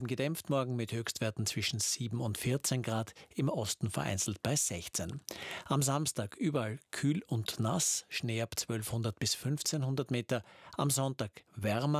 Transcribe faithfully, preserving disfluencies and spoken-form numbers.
Gedämpft morgen mit Höchstwerten zwischen sieben und vierzehn Grad, im Osten vereinzelt bei sechzehn. Am Samstag überall kühl und nass, Schnee ab zwölfhundert bis fünfzehnhundert Meter. Am Sonntag wärmer.